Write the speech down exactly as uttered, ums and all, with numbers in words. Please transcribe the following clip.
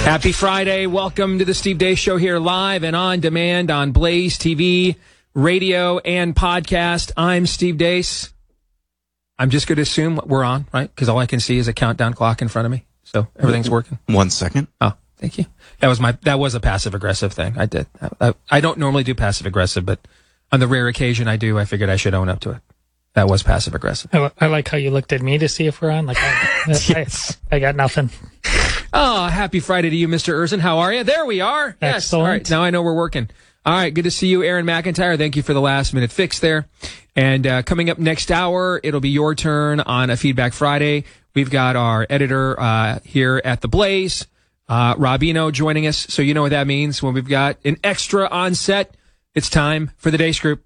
Happy Friday. Welcome to the Steve Deace Show here live and on demand on Blaze T V, radio, and podcast. I'm Steve Deace. I'm just going to assume we're on, right? Because all I can see is a countdown clock in front of me. So everything's working. One second. Oh, thank you. That was my, that was a passive aggressive thing. I did. I, I don't normally do passive aggressive, but on the rare occasion I do, I figured I should own up to it. That was passive aggressive. I, I like how you looked at me to see if we're on. Like, I, yes. I, I got nothing. Oh, happy Friday to you, Mister Erzin. How are you? There we are. Yes. Excellent. All right. Now I know we're working. All right. Good to see you, Aaron McIntyre. Thank you for the last minute fix there. And uh, coming up next hour, it'll be your turn on a Feedback Friday. We've got our editor uh, here at the Blaze, uh, Robino, joining us. So you know what that means. When we've got an extra on set, it's time for the Deace Group.